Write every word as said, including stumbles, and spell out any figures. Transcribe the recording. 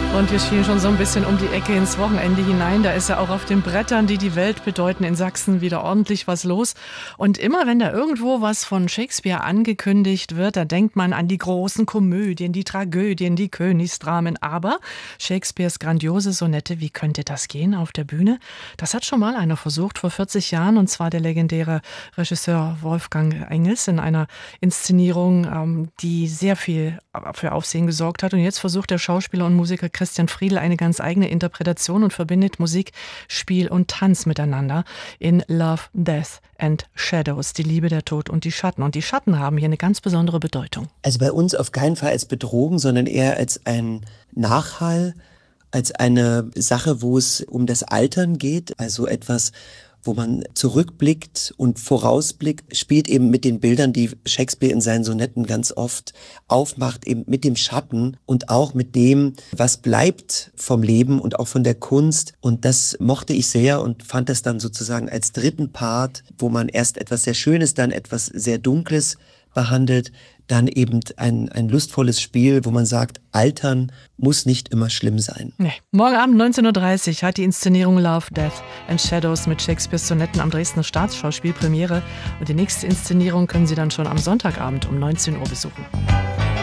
Und wir schielen schon so ein bisschen um die Ecke ins Wochenende hinein. Da ist ja auch auf den Brettern, die die Welt bedeuten, in Sachsen wieder ordentlich was los. Und immer wenn da irgendwo was von Shakespeare angekündigt wird, da denkt man an die großen Komödien, die Tragödien, die Königsdramen. Aber Shakespeares grandiose Sonette, wie könnte das gehen auf der Bühne? Das hat schon mal einer versucht vor vierzig Jahren, und zwar der legendäre Regisseur Wolfgang Engels in einer Inszenierung, die sehr viel für Aufsehen gesorgt hat. Und jetzt versucht der Schauspieler und Musiker Christian Friedl eine ganz eigene Interpretation und verbindet Musik, Spiel und Tanz miteinander in Love, Death and Shadows, die Liebe, der Tod und die Schatten. Und die Schatten haben hier eine ganz besondere Bedeutung. Also bei uns auf keinen Fall als Bedrohung, sondern eher als ein Nachhall, als eine Sache, wo es um das Altern geht, also etwas, wo man zurückblickt und vorausblickt, spielt eben mit den Bildern, die Shakespeare in seinen Sonetten ganz oft aufmacht, eben mit dem Schatten und auch mit dem, was bleibt vom Leben und auch von der Kunst. Und das mochte ich sehr und fand das dann sozusagen als dritten Part, wo man erst etwas sehr Schönes, dann etwas sehr Dunkles behandelt, dann eben ein, ein lustvolles Spiel, wo man sagt, Altern muss nicht immer schlimm sein. Nee. Morgen Abend neunzehn Uhr dreißig hat die Inszenierung Love, Death and Shadows mit Shakespeares Sonetten am Dresdner Staatsschauspiel Premiere. Und die nächste Inszenierung können Sie dann schon am Sonntagabend um neunzehn Uhr besuchen.